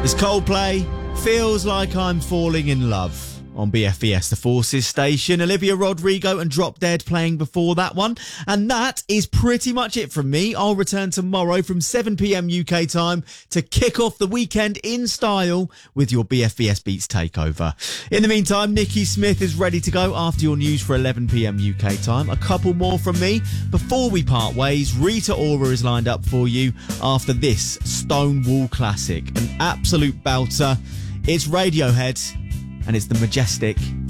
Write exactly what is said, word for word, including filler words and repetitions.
It's Coldplay, Feels Like I'm Falling in Love on B F E S, the Forces station. Olivia Rodrigo and Drop Dead playing before that one. And that is pretty much it from me. I'll return tomorrow from seven p.m. U K time to kick off the weekend in style with your B F E S Beats takeover. In the meantime, Nikki Smith is ready to go after your news for eleven p.m. U K time. A couple more from me before we part ways. Rita Ora is lined up for you after this Stonewall classic, an absolute belter. It's Radiohead, and it's the majestic